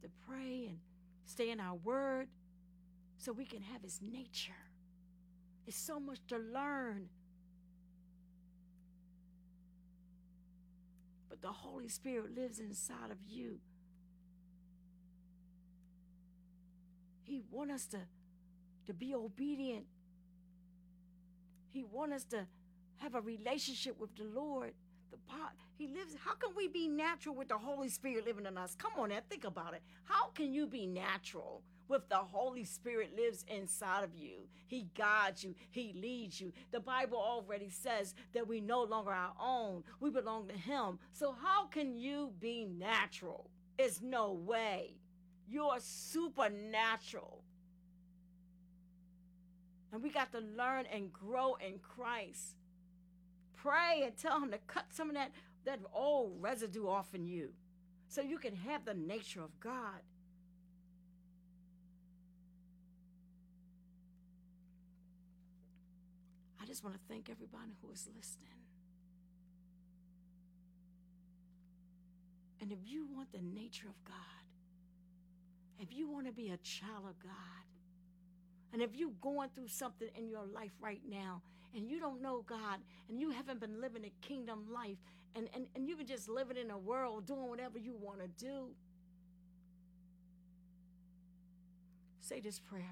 to pray and stay in our word so we can have his nature. It's so much to learn. But the Holy Spirit lives inside of you. He wants us to be obedient. He wants us to have a relationship with the Lord. He lives. How can we be natural with the Holy Spirit living in us? Come on now, think about it. How can you be natural with the Holy Spirit lives inside of you? He guides you. He leads you. The Bible already says that we no longer our own. We belong to him. So how can you be natural? It's no way. You're supernatural. And we got to learn and grow in Christ. Pray and tell him to cut some of that old residue off in you so you can have the nature of God. I just want to thank everybody who is listening. And if you want the nature of God, if you want to be a child of God, and if you're going through something in your life right now and you don't know God and you haven't been living a kingdom life and you've been just living in a world doing whatever you want to do, say this prayer